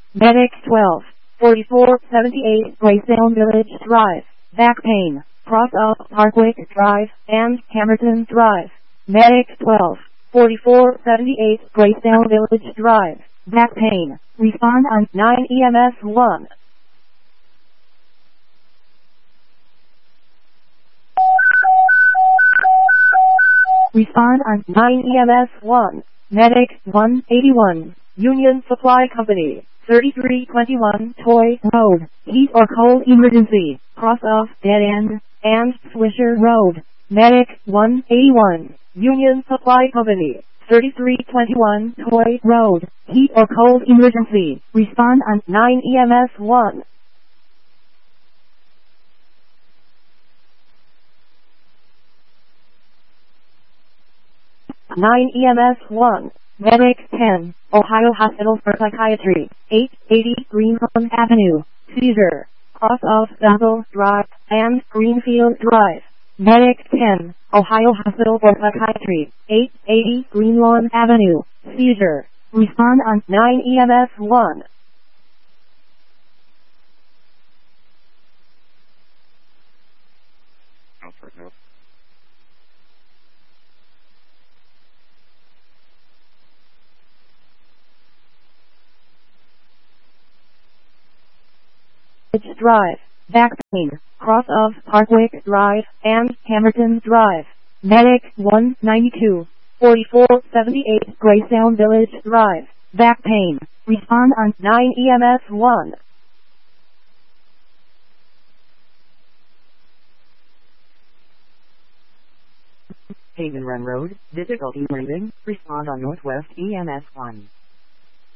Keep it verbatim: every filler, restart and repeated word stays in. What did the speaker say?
Medic twelve, forty-four seventy-eight Greystown Village Drive. Back pain, cross of Parkwick Drive and Camerton Drive. Medic twelve, forty-four seventy-eight Greystown Village Drive. Back pain. Respond on nine E M S one. Respond on nine E M S one. Medic one eighty-one. Union Supply Company. thirty-three twenty-one Toy Road. Heat or cold emergency. Cross of Dead End and Swisher Road. Medic one eighty-one. Union Supply Company. thirty-three twenty-one Toy Road. Heat or cold emergency. Respond on nine E M S one. nine E M S one. Medic ten. Ohio Hospital for Psychiatry. eight eighty Greenlawn Avenue. Seizure. Cross of Basil Drive and Greenfield Drive. Medic ten. Ohio Hospital for Psychiatry. eight eighty Greenlawn Avenue. Seizure. Respond on nine E M S one. Drive. Back pain. Cross of Parkwick Drive and Camerton Drive. Medic one ninety-two. forty-four seventy-eight Greystown Village Drive. Back pain. Respond on nine E M S one. Haven Run Road. Difficulty breathing. Respond on Northwest E M S one.